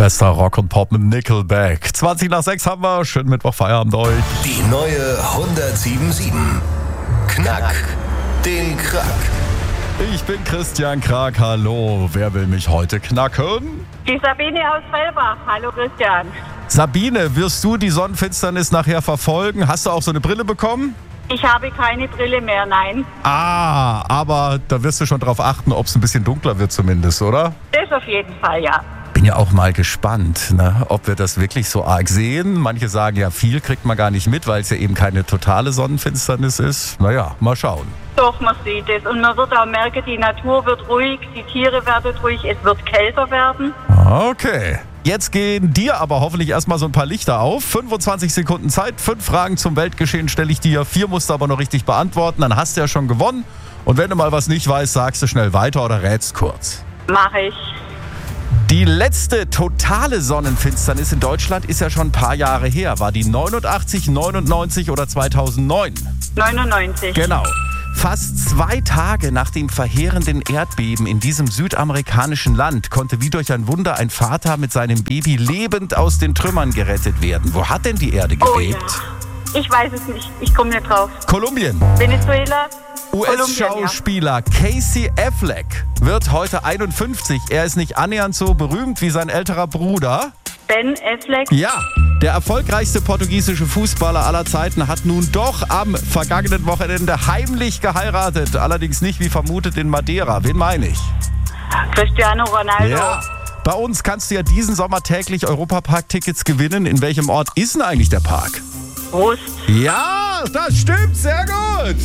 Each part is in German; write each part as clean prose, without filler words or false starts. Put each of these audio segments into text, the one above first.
Bester Rock und Pop mit Nickelback. 20 nach 6 haben wir. Schönen Mittwoch, Feierabend euch. Die neue 107.7. Knack den Krack. Ich bin Christian Krag. Hallo. Wer will mich heute knacken? Die Sabine aus Fellbach. Hallo Christian. Sabine, wirst du die Sonnenfinsternis nachher verfolgen? Hast du auch so eine Brille bekommen? Ich habe keine Brille mehr, nein. Aber da wirst du schon drauf achten, ob es ein bisschen dunkler wird zumindest, oder? Das auf jeden Fall, ja. Bin ja auch mal gespannt, ob wir das wirklich so arg sehen. Manche sagen ja, viel kriegt man gar nicht mit, weil es ja eben keine totale Sonnenfinsternis ist. Naja, mal schauen. Doch, man sieht es. Und man wird auch merken, die Natur wird ruhig, die Tiere werden ruhig, es wird kälter werden. Okay. Jetzt gehen dir aber hoffentlich erstmal so ein paar Lichter auf. 25 Sekunden Zeit, 5 Fragen zum Weltgeschehen stelle ich dir. 4 musst du aber noch richtig beantworten, dann hast du ja schon gewonnen. Und wenn du mal was nicht weißt, sagst du schnell weiter oder rätst kurz. Mache ich. Die letzte totale Sonnenfinsternis in Deutschland ist ja schon ein paar Jahre her. War die 89, 99 oder 2009? 99. Genau. Fast 2 Tage nach dem verheerenden Erdbeben in diesem südamerikanischen Land konnte wie durch ein Wunder ein Vater mit seinem Baby lebend aus den Trümmern gerettet werden. Wo hat denn die Erde gebebt? Ja. Ich weiß es nicht. Ich komme nicht drauf. Kolumbien. Venezuela. US-Schauspieler Casey Affleck wird heute 51. Er ist nicht annähernd so berühmt wie sein älterer Bruder. Ben Affleck. Ja, der erfolgreichste portugiesische Fußballer aller Zeiten hat nun doch am vergangenen Wochenende heimlich geheiratet. Allerdings nicht wie vermutet in Madeira. Wen meine ich? Cristiano Ronaldo. Ja, bei uns kannst du ja diesen Sommer täglich Europapark-Tickets gewinnen. In welchem Ort ist denn eigentlich der Park? Rust. Ja, das stimmt, sehr gut.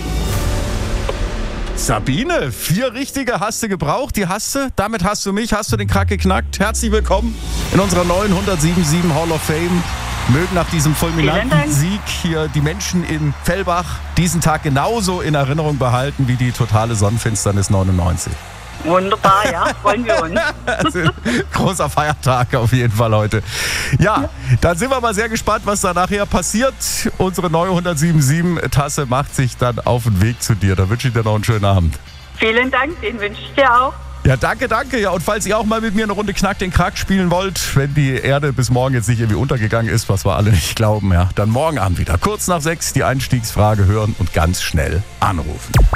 Sabine, 4 richtige hast du gebraucht, die hast du. Damit hast du mich, hast du den Krack geknackt. Herzlich willkommen in unserer neuen 107.7 Hall of Fame. Mögen nach diesem fulminanten Sieg hier die Menschen in Fellbach diesen Tag genauso in Erinnerung behalten wie die totale Sonnenfinsternis 99. Wunderbar, ja, freuen wir uns. Großer Feiertag auf jeden Fall heute. Ja, dann sind wir mal sehr gespannt, was da nachher passiert. Unsere neue 107.7 Tasse macht sich dann auf den Weg zu dir. Da wünsche ich dir noch einen schönen Abend. Vielen Dank, den wünsche ich dir auch. Ja, danke. Ja, und falls ihr auch mal mit mir eine Runde Knack den Krack spielen wollt, wenn die Erde bis morgen jetzt nicht irgendwie untergegangen ist, was wir alle nicht glauben, ja, dann morgen Abend wieder. Kurz nach 6 die Einstiegsfrage hören und ganz schnell anrufen.